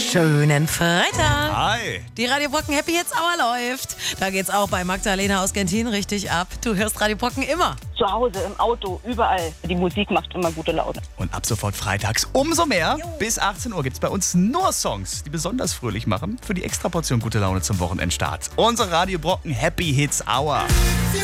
Schönen Freitag. Hi. Die Radio Brocken Happy Hits Hour läuft. Da geht's auch bei Magdalena aus Gentin richtig ab. Du hörst Radio Brocken immer. Zu Hause, im Auto, überall. Die Musik macht immer gute Laune. Und ab sofort freitags umso mehr. Bis 18 Uhr gibt es bei uns nur Songs, die besonders fröhlich machen für die Extraportion gute Laune zum Wochenendstart. Unsere Radio Brocken Happy Hits Hour.